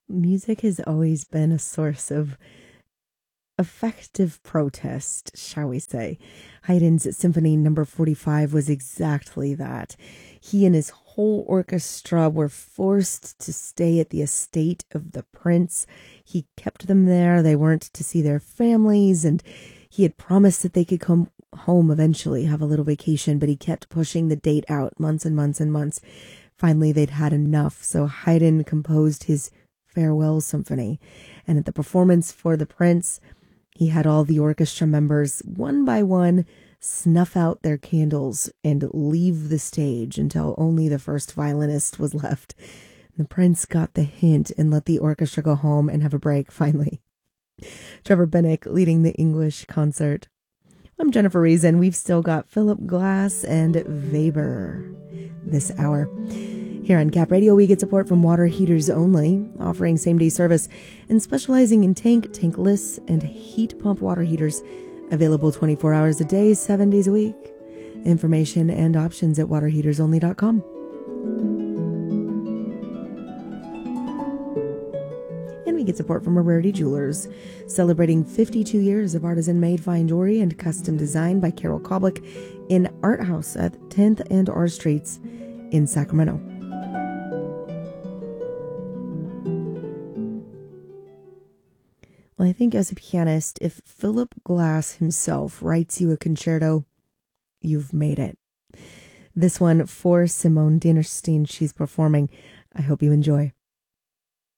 music has always been a source of effective protest, shall we say. Haydn's Symphony Number 45 was exactly that. He and his whole orchestra were forced to stay at the estate of the prince. He kept them there. They weren't to see their families, and he had promised that they could come home eventually, have a little vacation, but he kept pushing the date out months and months and months. Finally, they'd had enough, so Haydn composed his Farewell Symphony. And at the performance for the prince, he had all the orchestra members, one by one, snuff out their candles and leave the stage until only the first violinist was left. The prince got the hint and let the orchestra go home and have a break, finally. Trevor Bennick leading the English concert. I'm Jennifer Reason. We've still got Philip Glass and Weber this hour. Here on Cap Radio, we get support from Water Heaters Only, offering same-day service and specializing in tankless, and heat pump water heaters, available 24 hours a day, 7 days a week. Information and options at waterheatersonly.com. And we get support from Rarity Jewelers, celebrating 52 years of artisan-made fine jewelry and custom design by Carol Koblik in Art House at 10th and R Streets in Sacramento. Well, I think as a pianist, if Philip Glass himself writes you a concerto, you've made it. This one for Simone Dinnerstein, she's performing. I hope you enjoy.